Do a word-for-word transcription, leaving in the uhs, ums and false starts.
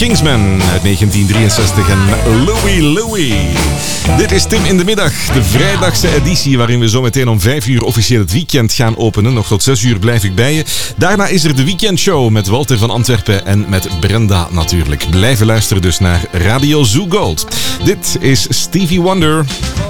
Kingsmen uit negentien drieënzestig en Louie Louie. Dit is Tim in de Middag, de vrijdagse editie waarin we zo meteen om vijf uur officieel het weekend gaan openen. Nog tot zes uur blijf ik bij je. Daarna is er de weekendshow met Walter van Antwerpen en met Brenda natuurlijk. Blijven luisteren dus naar Radio Zoo Gold. Dit is Stevie Wonder.